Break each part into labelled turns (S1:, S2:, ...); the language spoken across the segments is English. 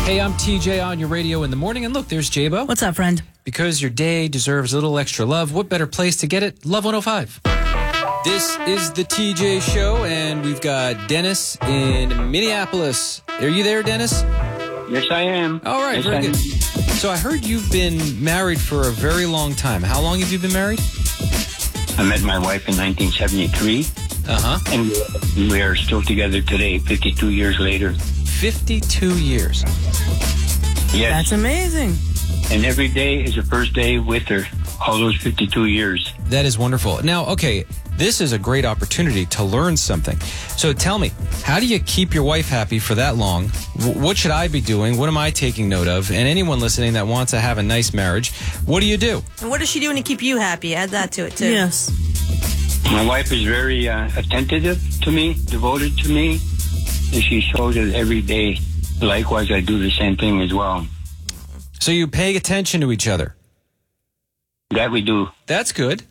S1: Hey, I'm TJ on your radio in the morning. And look, there's Jabo.
S2: What's up, friend?
S1: Because your day deserves a little extra love, what better place to get it? Love 105. This is the TJ Show, and we've got Dennis in Minneapolis. Are you there, Dennis?
S3: Yes, I am.
S1: All right,
S3: Yes,
S1: very
S3: I
S1: good.
S3: am.
S1: So I heard you've been married for a very long time. How long have you been married?
S3: I met my wife in 1973,
S1: Uh-huh.
S3: and we are still together today, 52 years later.
S1: 52 years.
S3: Yes,
S2: That's amazing.
S3: and every day is the first day with her, all those 52 years.
S1: That is wonderful. Now, okay, this is a great opportunity to learn something. So tell me, how do you keep your wife happy for that long? What should I be doing? What am I taking note of? And anyone listening that wants to have a nice marriage, what do you do?
S4: And what is she doing to keep you happy? Add that to it, too.
S2: Yes.
S3: My wife is very attentive to me, devoted to me, and she shows it every day. Likewise, I do the same thing as well.
S1: So you pay attention to each other.
S3: That we do.
S1: That's good.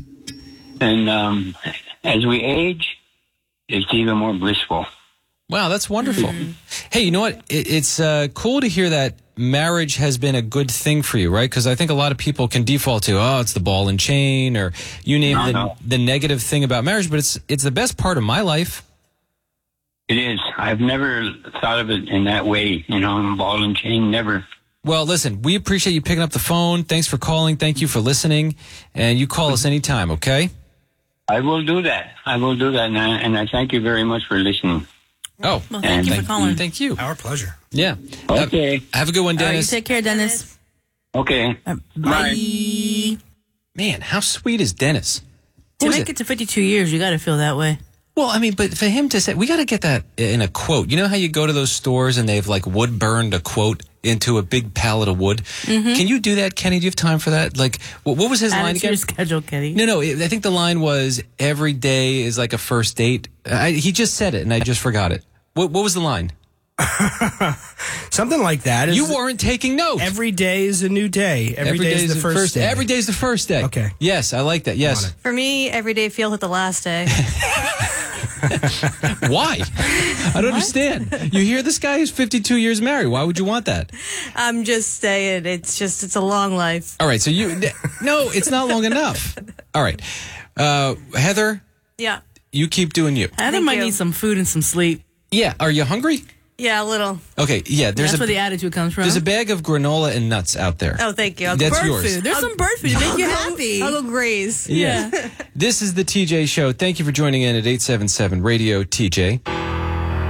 S3: And as we age, it's even more blissful.
S1: Wow, that's wonderful. Hey, you know what? It's cool to hear that marriage has been a good thing for you, right? Because I think a lot of people can default to, oh, it's the ball and chain, or you name the negative thing about marriage, but it's the best part of my life.
S3: It is. I've never thought of it in that way, ball and chain, never.
S1: Well, listen, we appreciate you picking up the phone. Thanks for calling. Thank you for listening. And you call us anytime, okay?
S3: I will do that. And I thank you very much for listening.
S1: Oh,
S2: Well, thank you for calling.
S1: Thank you.
S5: Our pleasure.
S1: Yeah.
S3: Okay.
S1: Have a good one,
S2: All right, you
S1: Dennis.
S2: take care, Dennis.
S3: Okay.
S2: Bye.
S1: Man, how sweet is Dennis?
S2: To
S1: Who is
S2: make it to 52 years, you got to feel that way.
S1: Well, I mean, but for him to say, we got to get that in a quote. You know how you go to those stores and they've like wood burned a quote into a big pallet of wood?
S2: Mm-hmm.
S1: Can you do that, Kenny? Do you have time for that? Like, what was his
S2: Add
S1: line
S2: it to
S1: again?
S2: your schedule, Kenny.
S1: No, I think the line was, every day is like a first date. He just said it and I just forgot it. What was the line?
S5: Something like that.
S1: You weren't taking notes.
S5: Every day is a new day. Every day is the first day.
S1: Every day's the first day.
S5: Okay.
S1: Yes, I like that. Yes.
S4: For me, every day feels like the last day.
S1: Why? I don't understand. You hear this guy is 52 years married. Why would you want that?
S4: I'm just saying, it's a long life.
S1: All right, so no, it's not long enough. All right. Heather,
S4: Yeah.
S1: you keep doing you.
S2: Heather
S4: Thank
S2: might
S4: you.
S2: need some food and some sleep.
S1: Yeah, are you hungry?
S4: Yeah, a little.
S1: Okay, yeah,
S2: That's where the attitude comes from.
S1: there's a bag of granola and nuts out there.
S4: Oh, thank you.
S1: That's
S2: bird
S1: yours.
S2: food. There's some bird food to make you happy.
S4: I'll go graze.
S1: Yeah. This is the TJ Show. Thank you for joining in at 877 Radio TJ.